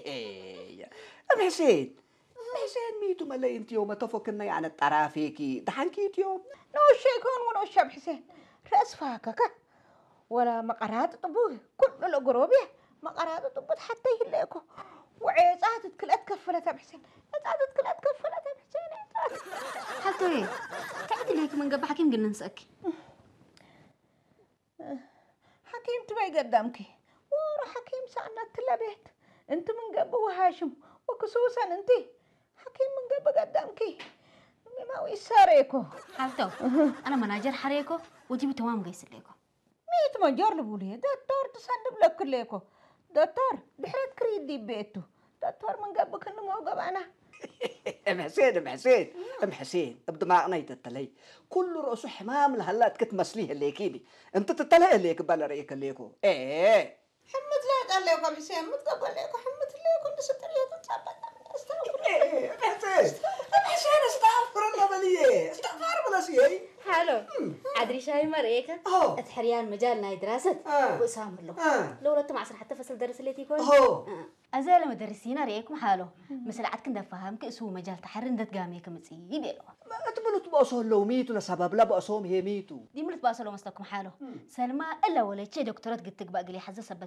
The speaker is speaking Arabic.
أم حسين ميتو ملاي انت يوم تفكرنا يعني الطرافيكي دحنكيت يوم نوش يكون ونوش أبو حسين رأس فاكك ولا مقرات طبوه كل الأقربية مقرات طبوه حتى يهلكوا وعيزات كلها تكفلت أبو حسين عيزات كلها تكفلت أبو حسين حتى ايه تعدي ليك من قبل حكيم قلنا نسأك حكيم تبي قدامك ورا حكيم سألنا تلبيت انت من قبل وهاشم وخصوصا انت حكيم من قبل قدامك ما ويساريكو حالتو أنا مناجر حريكو وجيبي توام قيس ليكو ميت مجار لبوليه دكتور تصدب لك كليكو دكتور بحرت كريد دي بيتو دكتور من قبل كنا موقف أنا ام حسين بدماغنا يتتلي كل رؤوس حمام لهلا تكتمسليه اللي كيبي انت تتلي اللي كبل ريك الليكو ايه حمد لا قال لكم حسين متقبل لكم حمد لكم نستريح تثبت استغفر ايه ام حسين استغفر الله مليه استغفر بلا شيء حلو عدري شاي مريكا أوه. أتحريان مجالنا دراسة وإسام له لو رتم عصر حتى فصل درس اللي تيكون أزال مدرسين ريكم حاله مثل عاد كندا فهم كأسو مجال تحرن دت جامي كمتسيبي له ما تبلو تبصوا لو ميتو لسبب لا بقصهم هي ميتو دي ملت باصلوا مستكم حاله سلمى إلا ولا شيء دكتورات قلت بقى لي حزة